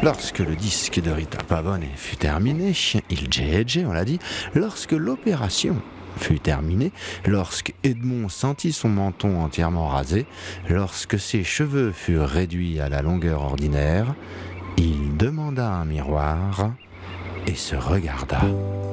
Lorsque le disque de Rita Pavone fut terminé, il Gege, on l'a dit, lorsque l'opération fut terminée, lorsque Edmond sentit son menton entièrement rasé, lorsque ses cheveux furent réduits à la longueur ordinaire, il demanda un miroir et se regarda.